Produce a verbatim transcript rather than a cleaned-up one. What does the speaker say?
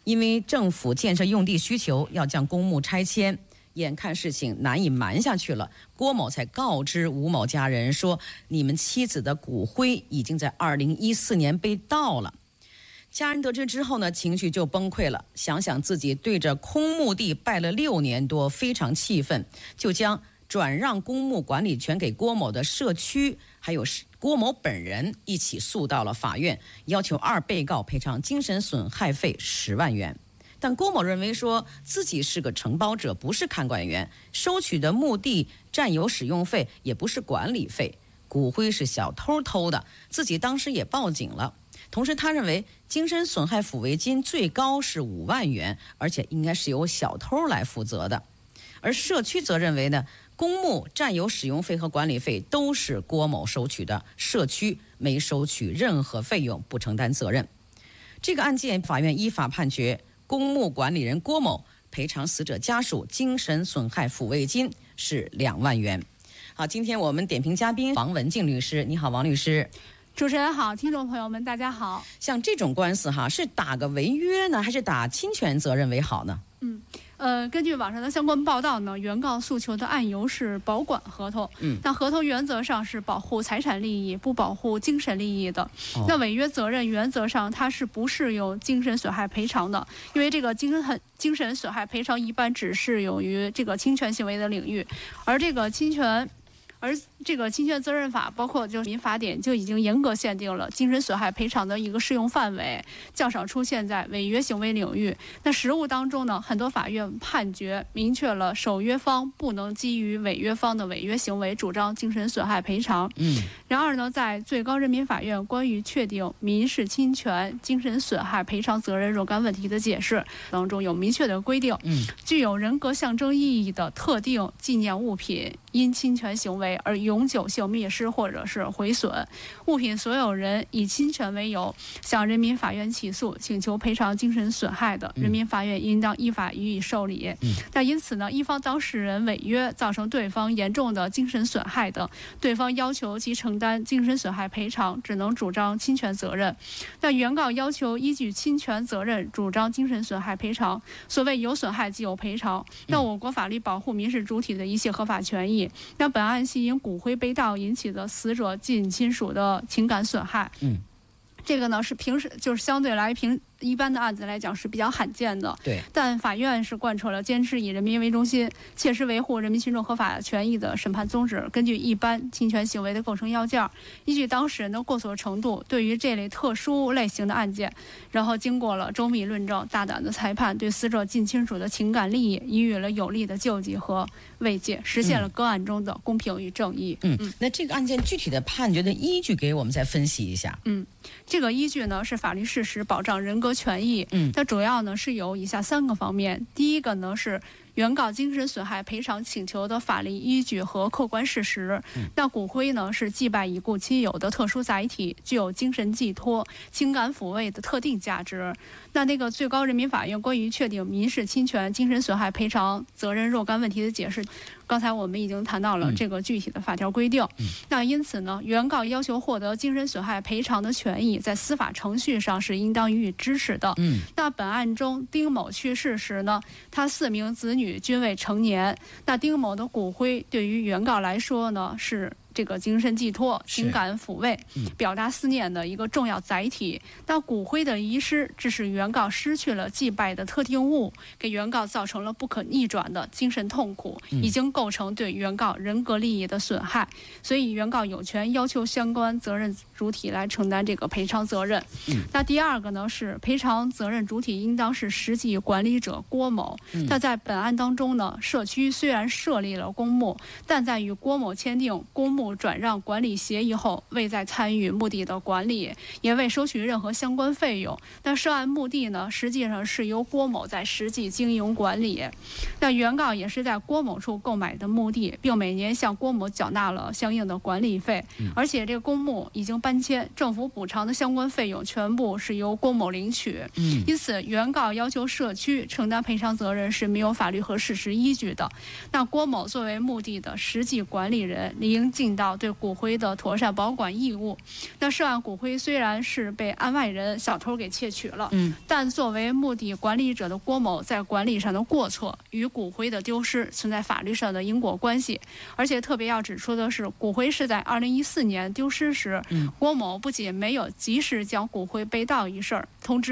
因为政府建设用地需求要将公墓拆迁，眼看事情难以瞒下去了，郭某才告知吴某家人说，你们妻子的骨灰已经在二零一四年被盗了。家人得知之后呢，情绪就崩溃了，想想自己对着空墓地拜了六年多，非常气愤，就将转让公墓管理权给郭某的社区还有郭某本人一起诉到了法院，要求二被告赔偿精神损害费十万元。但郭某认为说自己是个承包者，不是看管员，收取的墓地占有使用费也不是管理费，骨灰是小偷偷的，自己当时也报警了。同时他认为精神损害抚慰金最高是五万元，而且应该是由小偷来负责的。而社区则认为呢，公墓占有使用费和管理费都是郭某收取的，社区没收取任何费用，不承担责任。这个案件法院依法判决公墓管理人郭某赔偿死者家属精神损害抚慰金是两万元。好，今天我们点评嘉宾王文静律师，你好，王律师。 主持人好，听众朋友们大家好。 像这种官司哈，是打个违约呢，还是打侵权责任为好呢？ 嗯，呃，根据网上的相关报道呢，原告诉求的案由是保管合同。嗯，那合同原则上是保护财产利益，不保护精神利益的。哦、那违约责任原则上它是不适用精神损害赔偿的，因为这个精神精神损害赔偿一般只适用于这个侵权行为的领域，而这个侵权。而这个侵权责任法包括就是民法典就已经严格限定了精神损害赔偿的一个适用范围，较少出现在违约行为领域。那实务当中呢，很多法院判决明确了守约方不能基于违约方的违约行为主张精神损害赔偿。嗯，然而呢，在最高人民法院关于确定民事侵权精神损害赔偿责任若干问题的解释当中有明确的规定，嗯，具有人格象征意义的特定纪念物品因侵权行为而永久性灭失或者是毁损，物品所有人以侵权为由向人民法院起诉请求赔偿精神损害的，人民法院应当依法予以受理。嗯、那因此呢，一方当事人违约造成对方严重的精神损害等，对方要求其承担精神损害赔偿，只能主张侵权责任。那原告要求依据侵权责任主张精神损害赔偿，所谓有损害即有赔偿。那我国法律保护民事主体的一切合法权益。那本案系因骨灰被盗引起的死者近亲属的情感损害，嗯，这个呢是平时就是相对来平一般的案子来讲是比较罕见的，对。但法院是贯彻了坚持以人民为中心，切实维护人民群众合法权益的审判宗旨。根据一般侵权行为的构成要件，依据当事人的过错程度，对于这类特殊类型的案件，然后经过了周密论证、大胆的裁判，对死者近亲属的情感利益予以了有力的救济和慰藉，实现了个案中的公平与正义。 嗯，嗯那这个案件具体的判决的依据给我们再分析一下。 嗯，这个依据呢是法律事实保障人格权益，嗯，它主要呢是有以下三个方面。第一个呢是原告精神损害赔偿请求的法律依据和客观事实。嗯、那骨灰呢是祭拜已故亲友的特殊载体，具有精神寄托、情感抚慰的特定价值。那那个最高人民法院关于确定民事侵权精神损害赔偿责任若干问题的解释，刚才我们已经谈到了这个具体的法条规定。嗯、那因此呢，原告要求获得精神损害赔偿的权益，在司法程序上是应当予以支持的。嗯、那本案中，丁某去世时呢，他四名子女均未成年。那丁某的骨灰对于原告来说呢，是这个精神寄托、情感抚慰、嗯、表达思念的一个重要载体。那骨灰的遗失，致使原告失去了祭拜的特定物，给原告造成了不可逆转的精神痛苦，嗯、已经构成对原告人格利益的损害。所以，原告有权要求相关责任主体来承担这个赔偿责任。嗯、那第二个呢，是赔偿责任主体应当是实际管理者郭某。嗯、那在本案当中呢，社区虽然设立了公墓，但在与郭某签订公墓转让管理协议后，未再参与墓地的管理，也未收取任何相关费用。但涉案墓地呢，实际上是由郭某在实际经营管理。那原告也是在郭某处购买的墓地，并每年向郭某缴纳了相应的管理费。嗯、而且这个公墓已经搬迁，政府补偿的相关费用全部是由郭某领取。嗯、因此，原告要求社区承担赔偿责任是没有法律和事实依据的。那郭某作为墓地的实际管理人，理应尽尽到对骨灰的妥善保管义务。那涉案骨灰虽然是被案外人小偷给窃取了，嗯，但作为墓地管理者的郭某在管理上的过错与骨灰的丢失存在法律上的因果关系。而且特别要指出的是，骨灰是在二零一四年丢失时，嗯，郭某不仅没有及时将骨灰被盗一事通知